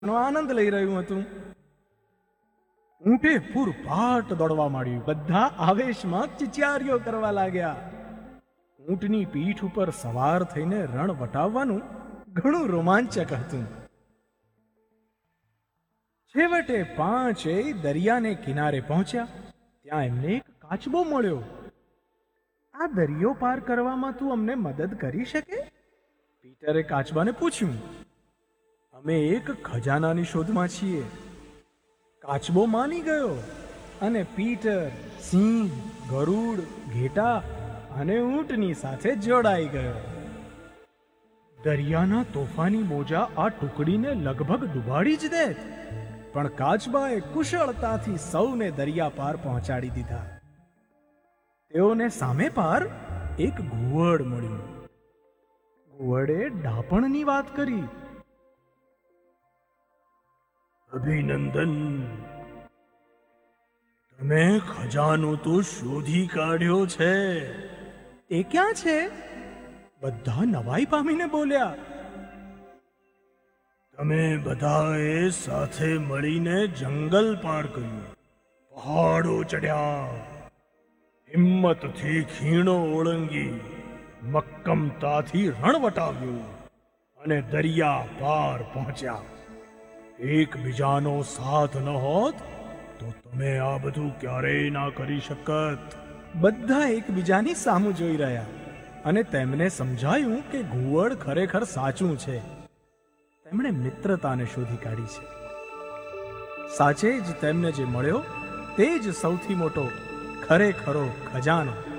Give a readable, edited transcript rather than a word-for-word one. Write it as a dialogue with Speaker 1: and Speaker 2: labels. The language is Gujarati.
Speaker 1: આનંદ લઈ રહ્યું હતું. ઊંટે પૂરપાટ દોડવા માંડ્યું. બધા આવેશમાં ચિચિયારીઓ કરવા લાગ્યા. ઊંટની પીઠ ઉપર સવાર થઈને રણ વટાવવાનું ઘણું રોમાંચક હતું. છેવટે પાંચેય દરિયાને કિનારે પહોંચ્યા. ત્યાં એમને એક કાચબો મળ્યો. આ દરિયો પાર કરવામાં તું અમને મદદ કરી શકે? પીટરે કાચબાને પૂછ્યું. અમે એક ખજાનાની શોધમાં છીએ. કાચબો માની ગયો અને પીટર સિંહ, ગરુડ, ઘેટા અને ઊંટની સાથે જોડાઈ ગયો. દરિયાના તોફાની મોજા આ ટુકડીને લગભગ ડૂબાડી જ દે, પણ કાચબાએ કુશળતાથી સૌને દરિયા પાર પહોંચાડી દીધા. તેઓને સામે પાર એક ઘુવડ મળ્યું. ઘુવડે ડાપણની વાત કરી. અભિનંદન, તમે ખજાનો તો શોધી કાઢ્યો છે. એ ક્યાં છે? બધા નવાઈ પામીને બોલ્યા. તમે બધાએ સાથે મળીને જંગલ પાર કર્યું, પહાડો ચડ્યા, હિંમતથી ખીણો ઓળંગી, મક્કમતાથી રણ વટાવ્યું અને દરિયા પાર પહોંચ્યા. એકબીજાનો સાથ ન હોત તો તમે આ બધું ક્યારેય ના કરી શકત. બધા એકબીજાની સામું જોઈ રહ્યા અને તેમને સમજાયું કે ઘુવડ ખરેખર સાચું છે. તેમણે મિત્રતાને શોધી કાઢી છે. સાચે જ તેમને જે મળ્યો તે જ સૌથી મોટો ખરેખરો ખજાનો.